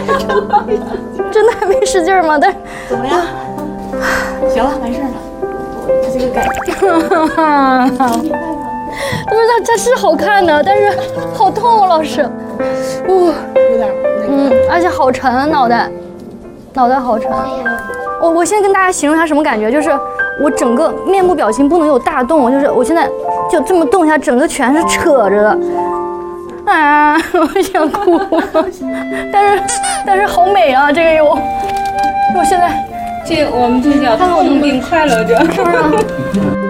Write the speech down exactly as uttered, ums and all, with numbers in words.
真的还没使劲吗？但是怎么样？行了，完事了。他这个改。 不是它它是好看的，但是好痛啊，老师。哇、哦， 有点那个。 嗯，而且好沉，脑袋，脑袋好沉。我我现在跟大家形容一下什么感觉，就是我整个面部表情不能有大动，就是我现在就这么动一下，整个全是扯着的。啊，我想哭，但是但是好美啊，这个有，我现在这我们这叫痛并快乐着， 是不是？